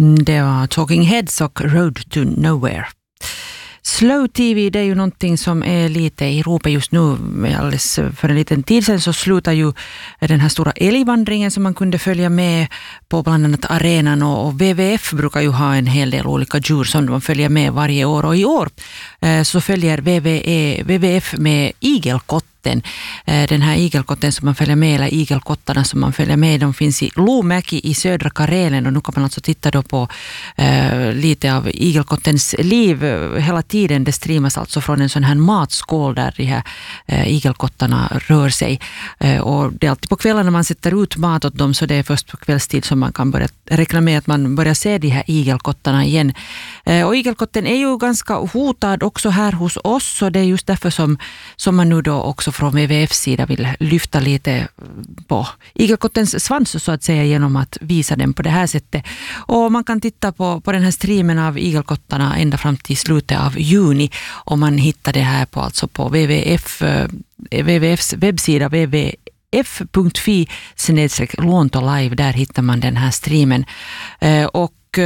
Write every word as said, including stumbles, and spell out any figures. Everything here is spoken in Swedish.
Det var Talking Heads och Road to Nowhere. Slow T V, det är ju någonting som är lite i Europa just nu. Alldeles för en liten tid sedan så slutar ju den här stora älgvandringen som man kunde följa med på bland annat arenan, och W W F brukar ju ha en hel del olika djur som de följer med varje år, och i år så följer W W F med igelkott. Den här igelkotten som man följer med, eller igelkottarna som man följer med, de finns i Luumäki i södra Karelen, och nu kan man alltså titta då på eh, lite av igelkottens liv hela tiden. Det streamas alltså från en sån här matskål där de här eh, igelkottarna rör sig, eh, och det är alltid på kvällen när man sätter ut mat åt dem, så det är först på kvällstid som man kan börja räkna med att man börjar se de här igelkottarna igen. Eh, och igelkotten är ju ganska hotad också här hos oss, så det är just därför som, som man nu då också från W W F:s sida vill lyfta lite på igelkottens svans så att säga, genom att visa den på det här sättet. Och man kan titta på, på den här streamen av igelkottarna ända fram till slutet av juni, och man hittar det här på, alltså på W W F, W W F:s webbsida w w f punkt f i snedstreck Luonto live. Där hittar man den här streamen. Och